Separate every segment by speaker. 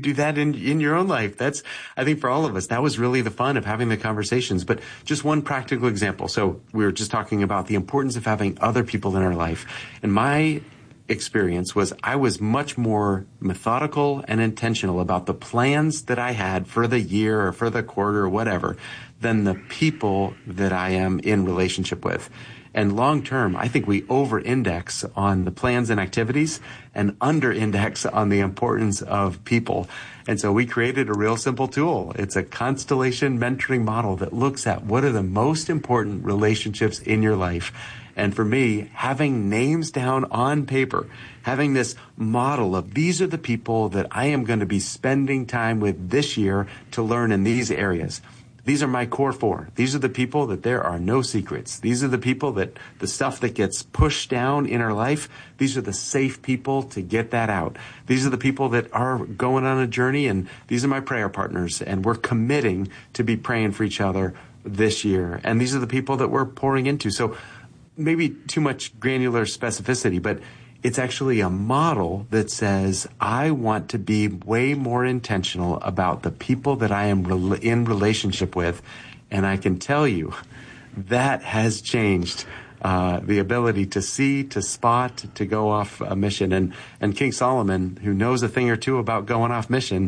Speaker 1: do that in your own life. I think for all of us, that was really the fun of having the conversations. But just one practical example. So we were just talking about the importance of having other people in our life. And my experience was I was much more methodical and intentional about the plans that I had for the year or for the quarter or whatever than the people that I am in relationship with. And long term, I think we over-index on the plans and activities and under-index on the importance of people. And so we created a real simple tool. It's a constellation mentoring model that looks at what are the most important relationships in your life. And for me, having names down on paper, having this model of these are the people that I am going to be spending time with this year to learn in these areas. These are my core four. These are the people that there are no secrets. These are the people that the stuff that gets pushed down in our life, these are the safe people to get that out. These are the people that are going on a journey, and these are my prayer partners, and we're committing to be praying for each other this year. And these are the people that we're pouring into. So maybe too much granular specificity, but it's actually a model that says, I want to be way more intentional about the people that I am in relationship with. And I can tell you that has changed the ability to see, to spot, to go off a mission. And King Solomon, who knows a thing or two about going off mission,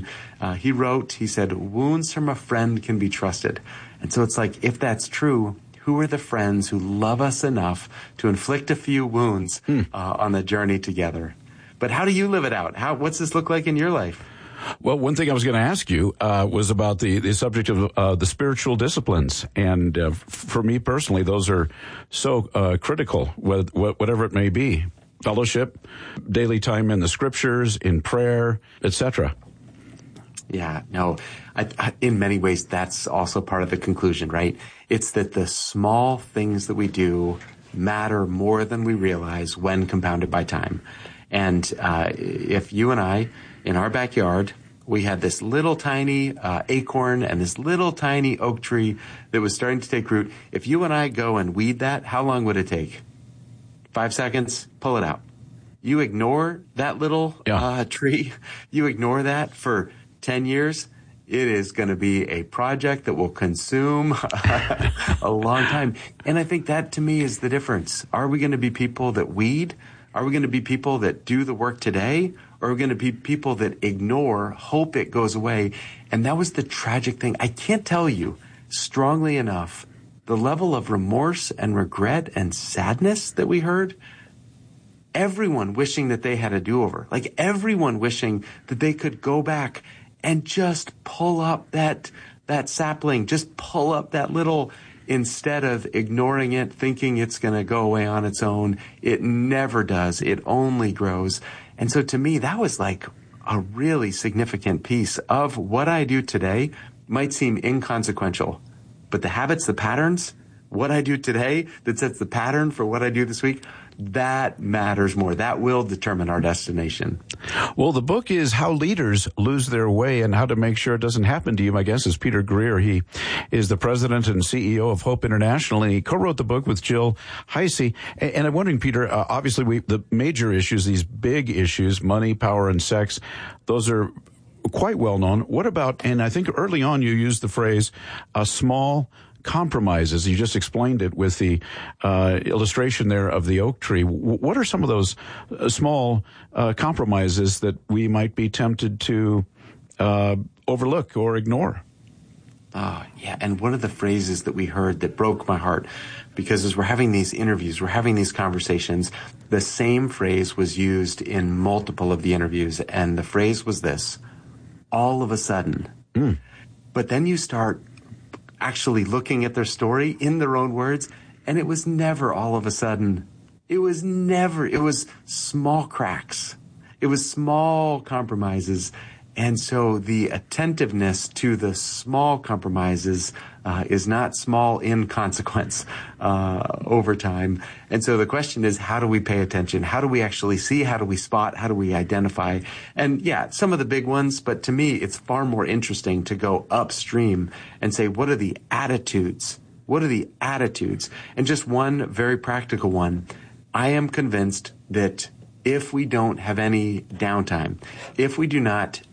Speaker 1: he said, wounds from a friend can be trusted. And so it's like, if that's true, who are the friends who love us enough to inflict a few wounds on the journey together? But how do you live it out? What's this look like in your life?
Speaker 2: Well, one thing I was going to ask you was about the subject of the spiritual disciplines. And for me personally, those are so critical, whatever it may be. Fellowship, daily time in the scriptures, in prayer, etc.
Speaker 1: Yeah, no, in many ways, that's also part of the conclusion, right? It's that the small things that we do matter more than we realize when compounded by time. And if you and I, in our backyard, we had this little tiny acorn and this little tiny oak tree that was starting to take root. If you and I go and weed that, how long would it take? 5 seconds, pull it out. You ignore that little tree, you ignore that for 10 years, it is going to be a project that will consume a long time. And I think that, to me, is the difference. Are we going to be people that weed? Are we going to be people that do the work today? Or are we going to be people that ignore, hope it goes away? And that was the tragic thing. I can't tell you strongly enough the level of remorse and regret and sadness that we heard. Everyone wishing that they had a do-over. Like everyone wishing that they could go back and just pull up that sapling, just pull up that little, instead of ignoring it, thinking it's going to go away on its own. It never does. It only grows. And so to me, that was like a really significant piece of what I do today might seem inconsequential, but the habits, the patterns, what I do today that sets the pattern for what I do this week, that matters more. That will determine our destination.
Speaker 2: Well, the book is How Leaders Lose Their Way and How to Make Sure It Doesn't Happen to You. My guest is Peter Greer. He is the president and CEO of Hope International, and he co-wrote the book with Jill Heisey. And I'm wondering, Peter, obviously the major issues, these big issues, money, power, and sex, those are quite well known. What about, and I think early on you used the phrase, small compromises. You just explained it with the illustration there of the oak tree. What are some of those small compromises that we might be tempted to overlook or ignore?
Speaker 1: Yeah, and one of the phrases that we heard that broke my heart, because as we're having these interviews, we're having these conversations, the same phrase was used in multiple of the interviews, and the phrase was this: all of a sudden. But then you start actually looking at their story in their own words, and it was never all of a sudden. It was small cracks. It was small compromises. And so the attentiveness to the small compromises is not small in consequence over time. And so the question is, how do we pay attention? How do we actually see? How do we spot? How do we identify? And yeah, some of the big ones, but to me, it's far more interesting to go upstream and say, what are the attitudes? What are the attitudes? And just one very practical one. I am convinced that if we don't have any downtime, if we do not